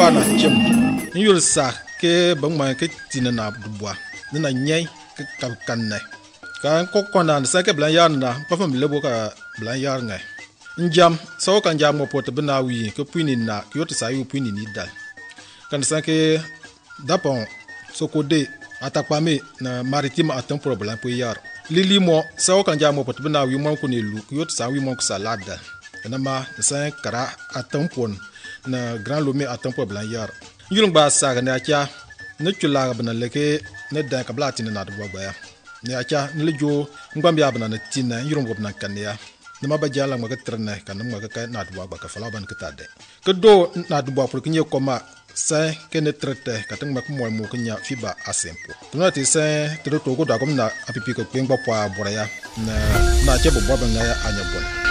na chem yul sa ke bang ma ke tin na dubwa na nyai ke kan ne kan ko kona sa ke blan yar na pa fam lebo ka blan yar ngai njam so kan jam mo pot bna wi ke puini na yot sa yu puini ni dal kan sa ke dapon sokode atakpame na maritime atem problem po yar lili mo so kan jam mo pot bna wi mo ko ni lu yot sa wi mo ko salada na ma sa kara atem pon na grand lome atem problem yar yulung ba sa ga na cha ne chula bna leke ne da ka blati na do gba ya ne acha ne lejo ngbambia bna na tin na yulung bna kan ya nama ba jala ma ka trene kan ma ka na do gba ka fala ban ka tade ke do na do pour que nye koma sa ke ne trete ka tang ma ko mo ko nya fiba asempo tuna ti sa to ko da ko na apipi ko pengba po abora ya na che bo ba nga ya anya bon